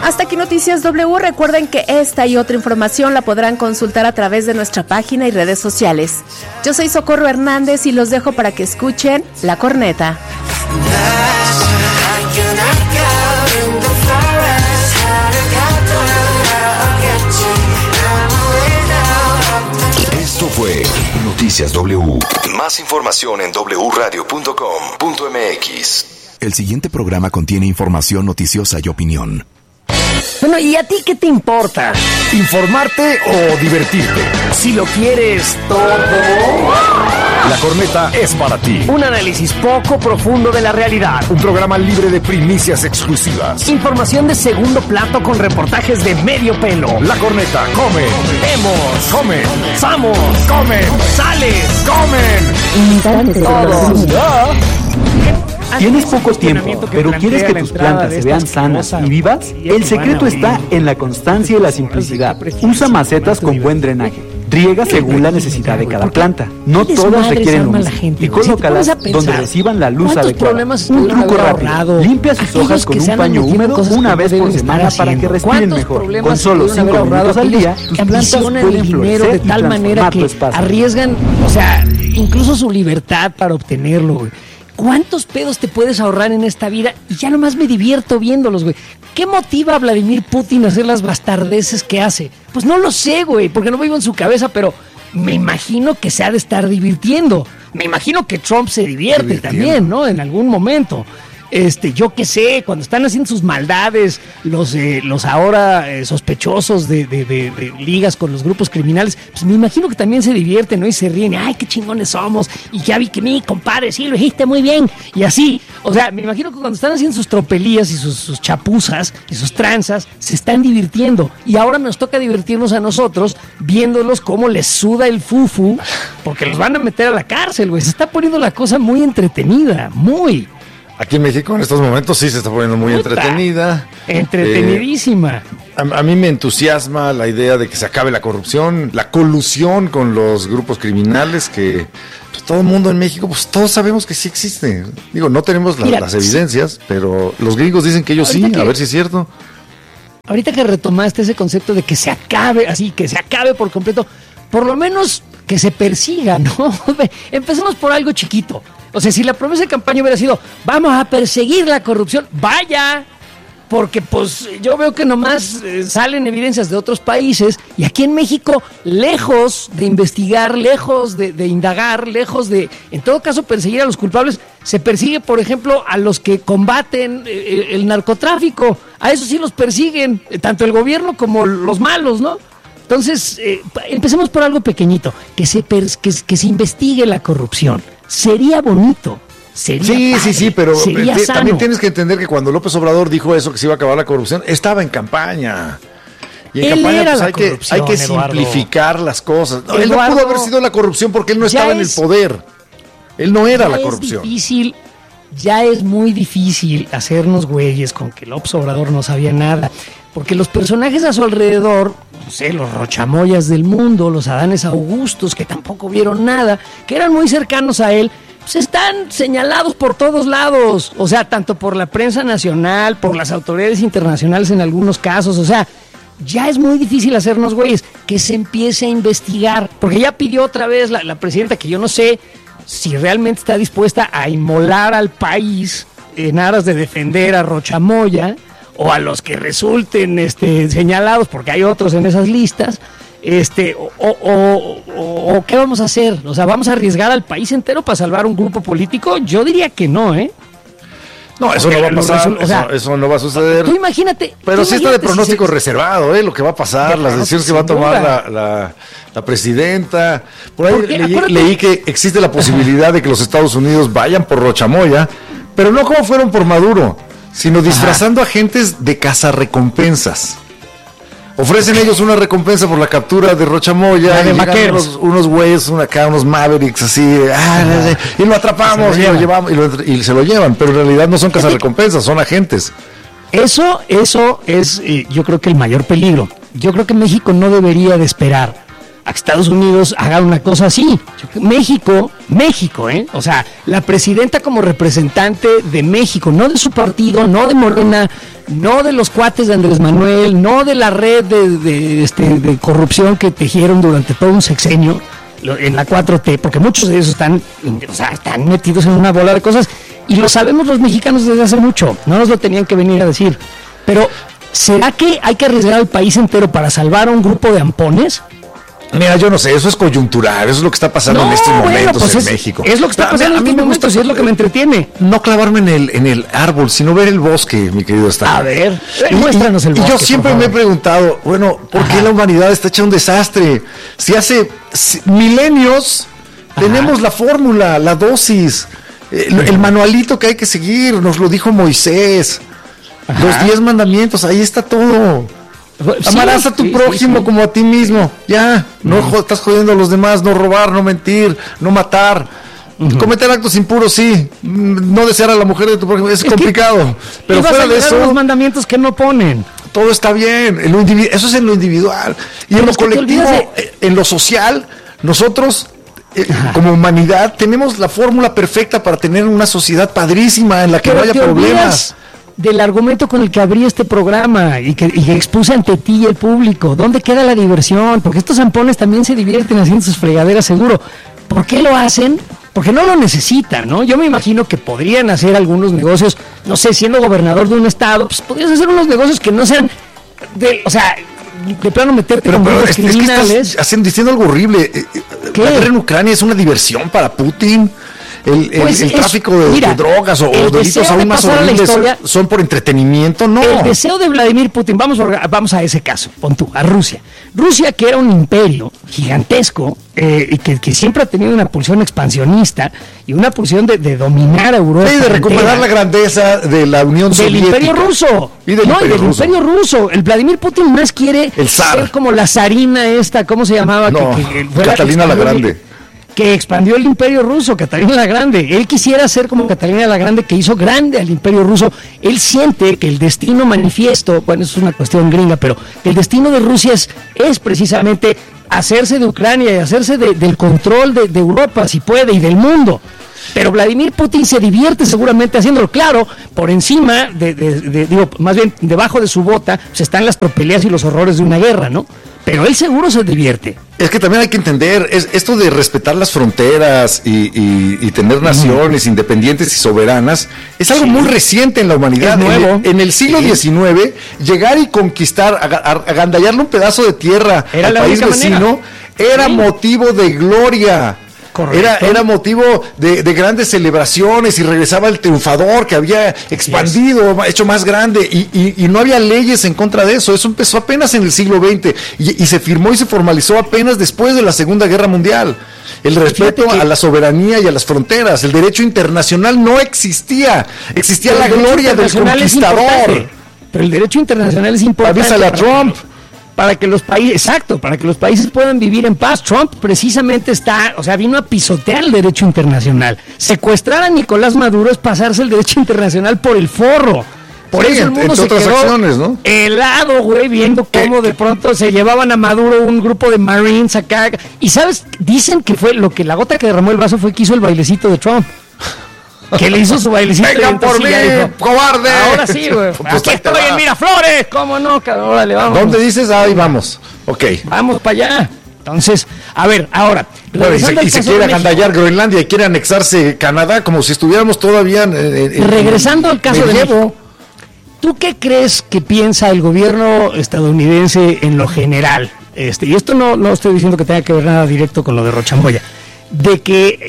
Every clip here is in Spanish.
Hasta aquí Noticias W. Recuerden que esta y otra información la podrán consultar a través de nuestra página y redes sociales. Yo soy Socorro Hernández y los dejo para que escuchen La Corneta. Esto fue Noticias W. Más información en wradio.com.mx. El siguiente programa contiene información noticiosa y opinión. Bueno, ¿y a ti qué te importa? ¿Informarte o divertirte? Si lo quieres todo. La Corneta es para ti. Un análisis poco profundo de la realidad. Un programa libre de primicias exclusivas. Información de segundo plato con reportajes de medio pelo. La Corneta, come. Vemos. Come. Vamos. Comen. Sales. Comen. Todos. ¿Tienes poco tiempo, pero quieres que tus plantas se vean sanas y vivas? El secreto está en la constancia y la simplicidad. Usa macetas con buen drenaje. Riega según la necesidad de cada planta. No todas requieren lo mismo. Y colócalas donde reciban la luz adecuada. Un truco rápido. Limpia sus hojas con un paño húmedo una vez por semana para que respiren mejor. Con solo 5 minutos al día, tus plantas pueden florecer de tal manera que arriesgan, o sea, incluso su libertad para obtenerlo, güey. ¿Cuántos pedos te puedes ahorrar en esta vida? Y ya nomás me divierto viéndolos, güey. ¿Qué motiva a Vladimir Putin a hacer las bastardeces que hace? Pues no lo sé, güey, porque no vivo en su cabeza, pero me imagino que se ha de estar divirtiendo. Me imagino que Trump se divierte también, ¿no? En algún momento. Yo qué sé, cuando están haciendo sus maldades, los ahora sospechosos de ligas con los grupos criminales, pues me imagino que también se divierten, ¿no? Y se ríen, ay, qué chingones somos, y ya vi que mi compadre, sí, lo dijiste muy bien, y así, o sea, me imagino que cuando están haciendo sus tropelías y sus chapuzas y sus tranzas, se están divirtiendo, y ahora nos toca divertirnos a nosotros, viéndolos cómo les suda el fufu, porque los van a meter a la cárcel, güey, se está poniendo la cosa muy entretenida, muy... Aquí en México en estos momentos sí se está poniendo muy entretenida. Entretenidísima. A mí me entusiasma la idea de que se acabe la corrupción, la colusión con los grupos criminales que pues, todo el mundo en México, pues todos sabemos que sí existe. Digo, no tenemos las evidencias, pero los gringos dicen que ellos sí, a ver si es cierto. Ahorita que retomaste ese concepto de que se acabe, así, que se acabe por completo, por lo menos que se persiga, ¿no? Empecemos por algo chiquito. O sea, si la promesa de campaña hubiera sido, vamos a perseguir la corrupción, vaya, porque pues yo veo que nomás salen evidencias de otros países y aquí en México, lejos de investigar, lejos de indagar, lejos de, en todo caso, perseguir a los culpables, se persigue, por ejemplo, a los que combaten el narcotráfico, a esos sí los persiguen, tanto el gobierno como los malos, ¿no? Entonces, empecemos por algo pequeñito, que se investigue la corrupción. Sería bonito, sería padre, sí, pero también tienes que entender que cuando López Obrador dijo eso, que se iba a acabar la corrupción, estaba en campaña. Y en campaña pues, hay que simplificar las cosas. No, él no pudo haber sido la corrupción porque él no estaba en el poder. Él no era la corrupción. Ya es muy difícil hacernos güeyes con que López Obrador no sabía nada. Porque los personajes a su alrededor, no sé, los Rochamoyas del mundo, los Adanes Augustos, que tampoco vieron nada, que eran muy cercanos a él, pues están señalados por todos lados. O sea, tanto por la prensa nacional, por las autoridades internacionales en algunos casos. O sea, ya es muy difícil hacernos güeyes, que se empiece a investigar. Porque ya pidió otra vez la presidenta, que yo no sé si realmente está dispuesta a inmolar al país en aras de defender a Rochamoya, o a los que resulten señalados, porque hay otros en esas listas, o ¿qué vamos a hacer? O sea, ¿vamos a arriesgar al país entero para salvar un grupo político? Yo diría que no, ¿eh? No, eso no va a pasar, eso no va a suceder. Tú imagínate. Pero sí está de pronóstico reservado, lo que va a pasar, las decisiones que va a tomar la presidenta. Por ahí leí que existe la posibilidad de que los Estados Unidos vayan por Rochamoya, pero no como fueron por Maduro, sino disfrazando agentes de cazarrecompensas. Ofrecen ellos una recompensa por la captura de Rochamoya, y llegan unos güeyes, unos Mavericks así, y lo atrapamos y lo llevamos y se lo llevan, pero en realidad no son cazarrecompensas, son agentes. Eso es, yo creo que el mayor peligro. Yo creo que México no debería de esperar a que Estados Unidos haga una cosa así. México, o sea, la presidenta como representante de México, no de su partido, no de Morena, no de los cuates de Andrés Manuel, no de la red de corrupción que tejieron durante todo un sexenio en la 4T, porque muchos de ellos están metidos en una bola de cosas, y lo sabemos los mexicanos desde hace mucho, no nos lo tenían que venir a decir. Pero, ¿será que hay que arriesgar al país entero para salvar a un grupo de ampones? Mira, yo no sé, eso es coyuntural, eso es lo que está pasando en estos momentos en México. Es lo que está pasando en estos momentos y es lo que me entretiene. No clavarme en el árbol, sino ver el bosque, mi querido Stan. A ver, muéstranos el bosque. Y yo siempre me he preguntado, bueno, ¿por qué la humanidad está hecha un desastre? Si hace milenios tenemos la fórmula, la dosis, el manualito que hay que seguir, nos lo dijo Moisés. Ajá. Los 10 mandamientos, ahí está todo. Amarás a tu prójimo como a ti mismo. Ya, no estás jodiendo a los demás, no robar, no mentir, no matar. Cometer actos impuros, sí. No desear a la mujer de tu prójimo es complicado. Pero fuera de eso, los mandamientos que no ponen. Todo está bien. Eso es en lo individual. Y pero en lo colectivo, en lo social, nosotros como humanidad tenemos la fórmula perfecta para tener una sociedad padrísima en la que no haya problemas. Del argumento con el que abrí este programa y que expuse ante ti y el público. ¿Dónde queda la diversión? Porque estos zampones también se divierten haciendo sus fregaderas, seguro. ¿Por qué lo hacen? Porque no lo necesitan, ¿no? Yo me imagino que podrían hacer algunos negocios, no sé, siendo gobernador de un estado, pues podrías hacer unos negocios que no sean de plano meterte con grupos criminales. Es que estás diciendo algo horrible. La guerra en Ucrania es una diversión para Putin. El tráfico de drogas o delitos aún más horribles son por entretenimiento, no. El deseo de Vladimir Putin, vamos a ese caso, pon tú, a Rusia. Rusia, que era un imperio gigantesco y que siempre ha tenido una pulsión expansionista y una pulsión de dominar a Europa. Sí, de recuperar la grandeza de la Unión Soviética. Del Imperio Ruso. Y del Imperio Ruso. El Vladimir Putin más quiere ser como la zarina esta, ¿cómo se llamaba? No, Catalina la Grande. Que expandió el Imperio Ruso, Catalina la Grande. Él quisiera ser como Catalina la Grande, que hizo grande al Imperio Ruso. Él siente que el destino manifiesto, bueno, eso es una cuestión gringa, pero el destino de Rusia es precisamente hacerse de Ucrania y hacerse del control de Europa, si puede, y del mundo. Pero Vladimir Putin se divierte seguramente haciéndolo. Claro, por encima, más bien debajo de su bota, pues están las tropelías y los horrores de una guerra, ¿no? Pero él seguro se divierte. Es que también hay que entender, esto de respetar las fronteras y tener naciones independientes y soberanas, es algo muy reciente en la humanidad. En el siglo XIX, llegar y conquistar, agandallarle un pedazo de tierra al país vecino, era motivo de gloria. Era motivo de grandes celebraciones y regresaba el triunfador que había expandido, hecho más grande y no había leyes en contra de eso. Eso empezó apenas en el siglo XX y se firmó y se formalizó apenas después de la Segunda Guerra Mundial. El respeto a la soberanía y a las fronteras, el derecho internacional no existía, existía la gloria del conquistador. Pero el derecho internacional es importante. Avísale a Trump. Para que los países puedan vivir en paz. Trump precisamente vino a pisotear el derecho internacional. Secuestrar a Nicolás Maduro es pasarse el derecho internacional por el forro. Por eso el mundo se quedó helado, güey, viendo cómo de pronto se llevaban a Maduro un grupo de Marines acá. Y sabes, dicen que fue la gota que derramó el vaso fue que hizo el bailecito de Trump. Que le hizo su bailecito. ¡Vengan por mí, cobarde! Ahora sí, güey. Aquí estoy en Miraflores. ¿Cómo no, cabrón? Órale, vamos. ¿Dónde dices? Ahí vamos. Ok. Vamos para allá. Entonces, a ver, ahora. Bueno, y se quiere agandallar Groenlandia y quiere anexarse Canadá como si estuviéramos todavía regresando al caso de México. ¿Tú qué crees que piensa el gobierno estadounidense en lo general? Y esto no estoy diciendo que tenga que ver nada directo con lo de Rochamboya. De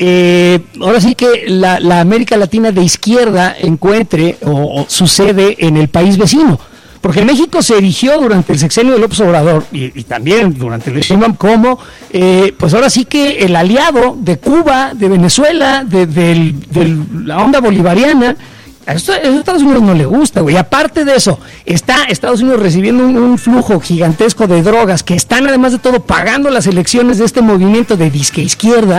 que ahora sí que la América Latina de izquierda encuentre o sucede en el país vecino, porque México se erigió durante el sexenio de López Obrador y también durante el de Sheinbaum como pues ahora sí que el aliado de Cuba, de Venezuela, de la onda bolivariana. A Estados Unidos no le gusta, güey. Aparte de eso, está Estados Unidos recibiendo un flujo gigantesco de drogas que están, además de todo, pagando las elecciones de este movimiento de disque izquierda.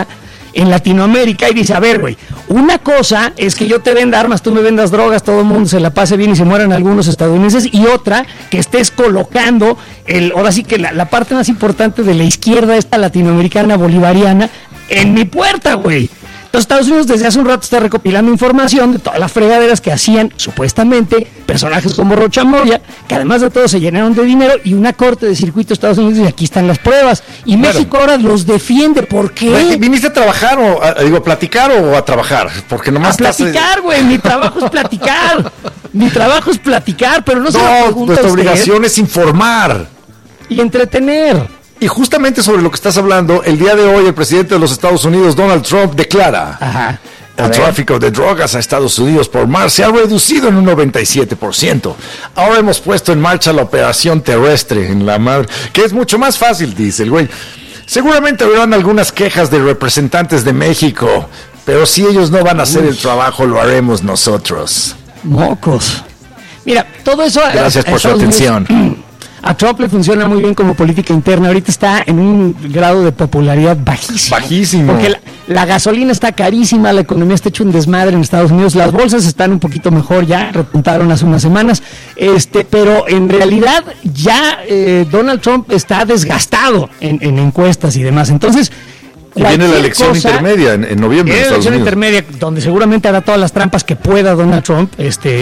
en Latinoamérica y dice, a ver, güey, una cosa es que yo te venda armas, tú me vendas drogas, todo el mundo se la pase bien y se mueran algunos estadounidenses, y otra, que estés colocando, ahora sí que la parte más importante de la izquierda, esta latinoamericana bolivariana, en mi puerta, güey. Los Estados Unidos desde hace un rato está recopilando información de todas las fregaderas que hacían supuestamente personajes como Rocha Moya, que además de todo se llenaron de dinero, y una corte de circuito de Estados Unidos, y aquí están las pruebas. Y bueno, México ahora los defiende. ¿Por qué? ¿Viniste a trabajar a platicar o a trabajar? Porque nomás a platicar, güey. Mi trabajo es platicar. Mi trabajo es platicar, pero no se me pregunta nuestra obligación es informar y entretener. Y justamente sobre lo que estás hablando, el día de hoy el presidente de los Estados Unidos, Donald Trump, declara: el tráfico de drogas a Estados Unidos por mar se ha reducido en un 97%. Ahora hemos puesto en marcha la operación terrestre en la mar, que es mucho más fácil, dice el güey. Seguramente habrán algunas quejas de representantes de México, pero si ellos no van a hacer el trabajo, lo haremos nosotros. Mocos. Mira, todo eso... Gracias por su atención. A Trump le funciona muy bien como política interna. Ahorita está en un grado de popularidad bajísimo. Bajísimo. Porque la gasolina está carísima, la economía está hecho un desmadre en Estados Unidos, las bolsas están un poquito mejor, ya repuntaron hace unas semanas, pero en realidad ya Donald Trump está desgastado en encuestas y demás. Entonces, y viene la elección intermedia en noviembre. Viene la elección intermedia, donde seguramente hará todas las trampas que pueda Donald Trump,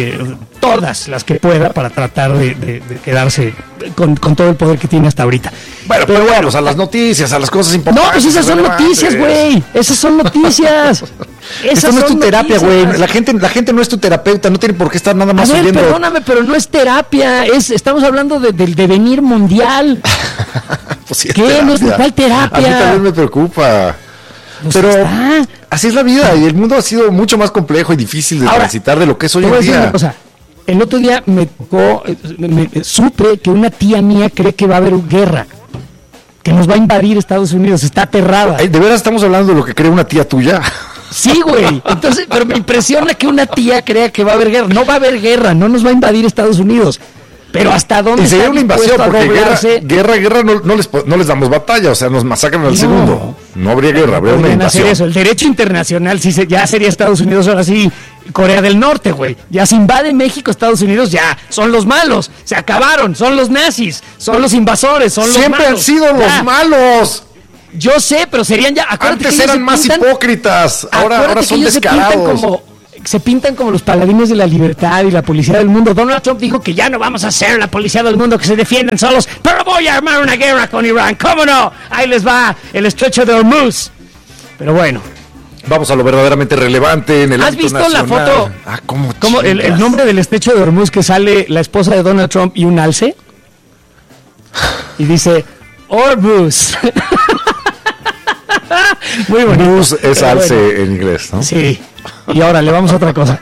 todas las que pueda, para tratar de quedarse con todo el poder que tiene hasta ahorita. Bueno, pero bueno, a las noticias, a las cosas importantes. No, pues esas son noticias, güey. Esas son noticias. Esto no es tu terapia, güey. La gente no es tu terapeuta, no tiene por qué estar nada más oyendo. Perdóname, pero no es terapia. Estamos hablando del devenir mundial. Pues sí, ¿qué? No es cuál terapia. A mí también me preocupa. Pues pero así es la vida, y el mundo ha sido mucho más complejo y difícil de transitar de lo que es hoy en día. El otro día supe que una tía mía cree que va a haber guerra, que nos va a invadir Estados Unidos, está aterrada. ¿De veras estamos hablando de lo que cree una tía tuya? Sí, güey. Entonces, pero me impresiona que una tía crea que va a haber guerra. No va a haber guerra, no nos va a invadir Estados Unidos. Pero ¿hasta dónde sería una invasión? Porque guerra no les damos batalla, o sea, nos masacran al segundo. No habría guerra, habría una invasión. Eso. El derecho internacional ya sería Estados Unidos, ahora sí, Corea del Norte, güey. Ya se invade México, Estados Unidos, ya son los malos, se acabaron, son los nazis, son los invasores, son siempre los malos. Siempre han sido los malos. Yo sé, pero serían ya... Antes eran más hipócritas, ahora son descarados. Se pintan como los paladines de la libertad y la policía del mundo. Donald Trump dijo que ya no vamos a ser la policía del mundo, que se defienden solos, pero voy a armar una guerra con Irán. ¿Cómo no? Ahí les va el estrecho de Hormuz. Pero bueno, vamos a lo verdaderamente relevante en el ámbito nacional. ¿Has visto la foto? ¿Cómo el nombre del estrecho de Hormuz, que sale la esposa de Donald Trump y un alce? Y dice Hormuz. Muy bonito. Hormuz es alce en inglés, ¿no? Sí. Y ahora le vamos a otra cosa.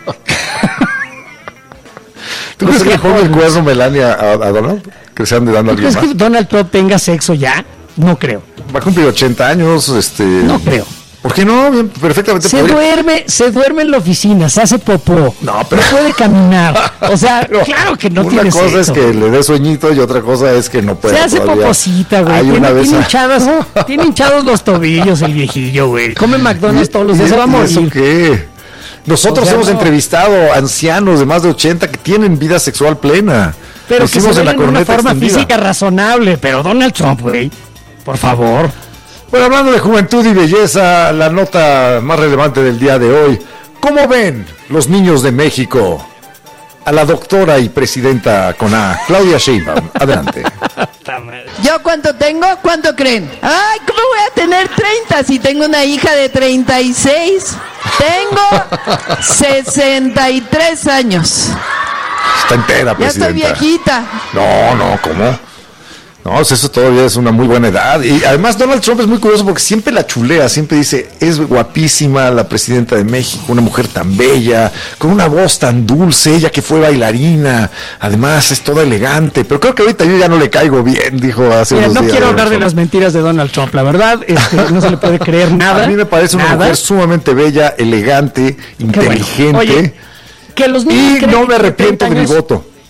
¿Tú crees que le ponga el cuerno Melania a Donald? ¿Que se ande dando a alguien más? ¿Crees que Donald Trump tenga sexo ya? No creo. Va a cumplir 80 años. No creo. ¿Por qué no? Bien, perfectamente se duerme en la oficina, se hace popó. No puede caminar. O sea, no, claro que no tiene sexo. Una cosa es que le dé sueñito y otra cosa es que no puede. Se hace poposita, güey. Tiene hinchados los tobillos el viejillo, güey. Come McDonald's todos los días, se va a morir. ¿Eso qué? Nosotros hemos entrevistado ancianos de más de 80 que tienen vida sexual plena. Pero que se ven en una forma física razonable. Pero Donald Trump, güey, por favor. Bueno, hablando de juventud y belleza, la nota más relevante del día de hoy. ¿Cómo ven los niños de México a la doctora y presidenta CONA, Claudia Sheinbaum? Adelante. ¿Yo cuánto tengo? ¿Cuánto creen? Ay, ¿cómo voy a tener 30 si tengo una hija de 36? Tengo 63 años. Está entera, presidenta. Ya estoy viejita. No, ¿cómo? No, eso todavía es una muy buena edad. Y además Donald Trump es muy curioso porque siempre la chulea, siempre dice, es guapísima la presidenta de México, una mujer tan bella, con una voz tan dulce, ella que fue bailarina, además es toda elegante, pero creo que ahorita yo ya no le caigo bien, dijo hace unos días. No quiero hablar de las mentiras de Donald Trump, la verdad, no se le puede creer nada. A mí me parece una mujer sumamente bella, elegante, inteligente, bueno. Oye, que los niños y no me arrepiento de mi voto.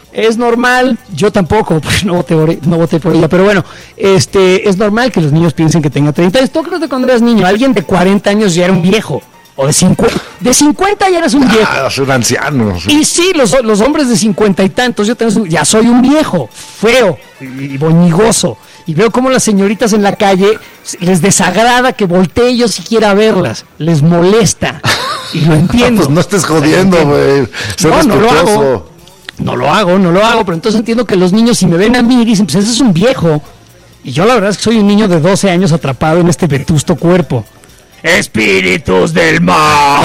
es normal, yo tampoco, pues no voté por ella, pero bueno, es normal que los niños piensen que tenga 30 años. Tú creo que cuando eras niño, alguien de 40 años ya era un viejo, o de 50 ya eras un viejo. Eras un anciano. Y sí, los hombres de 50 y tantos, ya soy un viejo, feo y boñigoso, y veo cómo las señoritas en la calle les desagrada que voltee yo siquiera a verlas, les molesta, y lo entiendo. Pues no estés jodiendo, güey. No lo hago, pero entonces entiendo que los niños si me ven a mí dicen, pues ese es un viejo. Y yo la verdad es que soy un niño de 12 años atrapado en este vetusto cuerpo. ¡Espíritus del mal!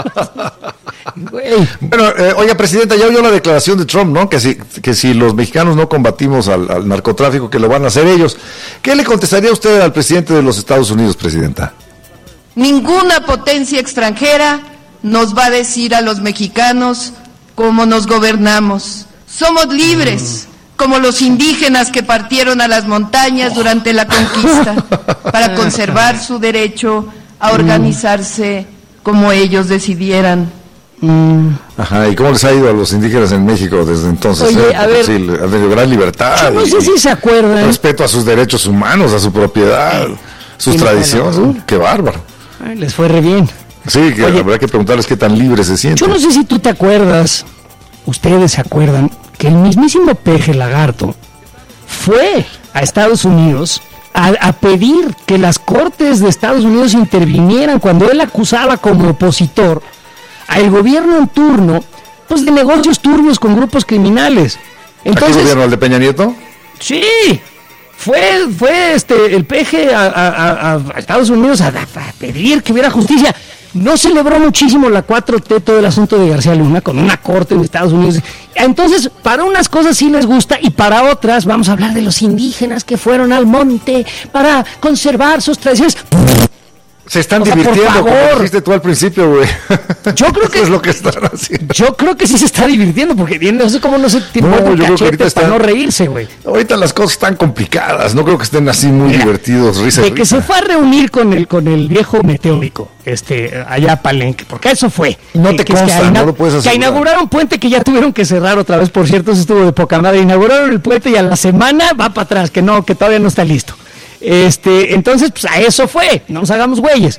Bueno, oiga, presidenta, ya oyó la declaración de Trump, ¿no? Que si los mexicanos no combatimos al narcotráfico, que lo van a hacer ellos. ¿Qué le contestaría usted al presidente de los Estados Unidos, presidenta? Ninguna potencia extranjera nos va a decir a los mexicanos cómo nos gobernamos. Somos libres, como los indígenas que partieron a las montañas durante la conquista para conservar su derecho a organizarse como ellos decidieran. Ajá, ¿y cómo les ha ido a los indígenas en México desde entonces? Oye, a ver, sí, han tenido gran libertad. Yo no sé si se acuerdan. Respeto a sus derechos humanos, a su propiedad, sus tradiciones. Qué bárbaro. Les fue re bien. Sí, que habrá que preguntarles qué tan libres se sienten. Yo no sé si tú te acuerdas, ustedes se acuerdan, que el mismísimo Peje Lagarto fue a Estados Unidos a pedir que las cortes de Estados Unidos intervinieran cuando él acusaba como opositor al gobierno en turno, pues de negocios turbios con grupos criminales. Entonces, ¿a qué gobierno, al de Peña Nieto? Sí, fue el Peje a Estados Unidos a pedir que hubiera justicia. No celebró muchísimo la 4T todo el asunto de García Luna con una corte de Estados Unidos. Entonces, para unas cosas sí les gusta y para otras vamos a hablar de los indígenas que fueron al monte para conservar sus tradiciones. Se están divirtiendo, como dijiste tú al principio, güey. Yo creo que eso es lo que están haciendo. Yo creo que sí se está divirtiendo, porque no sé cómo no se tiene cachetes para no reírse, güey. Ahorita las cosas están complicadas, no creo que estén así muy divertidos, risa. De que se fue a reunir con el viejo meteórico, allá a Palenque, porque eso fue. No te consta, no lo puedes asegurar. Que inauguraron puente que ya tuvieron que cerrar otra vez, por cierto, eso estuvo de poca madre. Inauguraron el puente y a la semana va para atrás, que todavía no está listo. Entonces, pues a eso fue, no nos hagamos güeyes.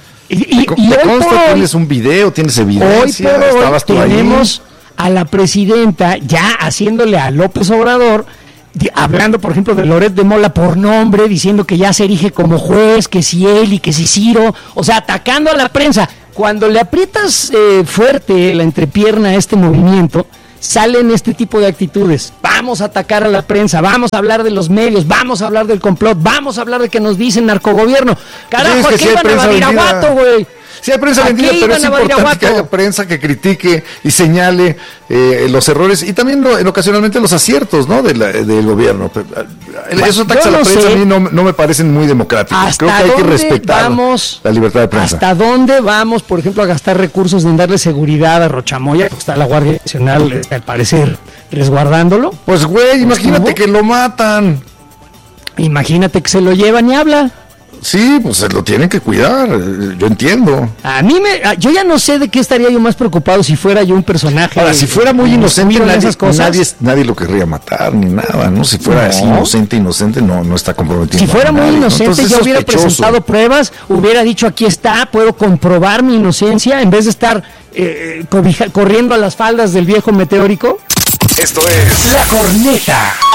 Y hoy tienes un video, tienes evidencia, hoy tenemos a la presidenta ya haciéndole a López Obrador, hablando por ejemplo de Loret de Mola por nombre, diciendo que ya se erige como juez, que si él y que si Ciro, o sea, atacando a la prensa. Cuando le aprietas fuerte la entrepierna a este movimiento, salen este tipo de actitudes. Vamos a atacar a la prensa, vamos a hablar de los medios, vamos a hablar del complot, vamos a hablar de que nos dicen narcogobierno. Carajo, ¿a qué iban a Badiraguato, güey? Sí hay prensa vendida, pero es importante que haya prensa que critique y señale los errores y también ocasionalmente los aciertos, ¿no? del gobierno. Esos ataques a la prensa a mí no me parecen muy democráticos. Creo que hay que respetar la libertad de prensa. ¿Hasta dónde vamos, por ejemplo, a gastar recursos en darle seguridad a Rochamoya? Porque está la Guardia Nacional, al parecer, resguardándolo. Pues, güey, imagínate que lo matan. Imagínate que se lo llevan y habla. Sí, pues se lo tienen que cuidar, yo entiendo. Yo ya no sé de qué estaría yo más preocupado si fuera yo un personaje. Ahora, si fuera muy inocente, nadie lo querría matar ni nada, ¿no? Si fuera así inocente, no está comprometido. Si fuera muy inocente, yo hubiera presentado pruebas, hubiera dicho aquí está, puedo comprobar mi inocencia, en vez de estar corriendo a las faldas del viejo meteórico. Esto es La Corneta.